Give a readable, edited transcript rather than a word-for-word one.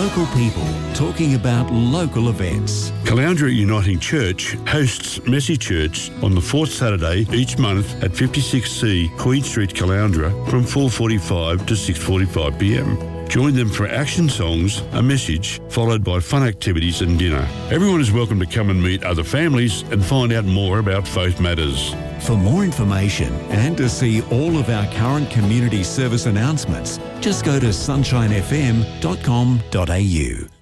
Local people talking about local events. Caloundra Uniting Church hosts Messy Church on the fourth Saturday each month at 56C Queen Street, Caloundra from 4:45 to 6:45pm. Join them for action songs, a message, followed by fun activities and dinner. Everyone is welcome to come and meet other families and find out more about faith matters. For more information and to see all of our current community service announcements, just go to sunshinefm.com.au.